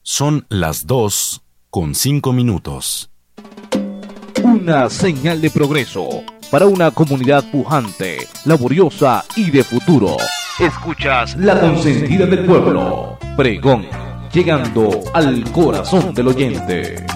Son las 2:05. Una señal de progreso para una comunidad pujante, laboriosa y de futuro. Escuchas La Consentida del Pueblo, pregón, llegando al corazón del oyente.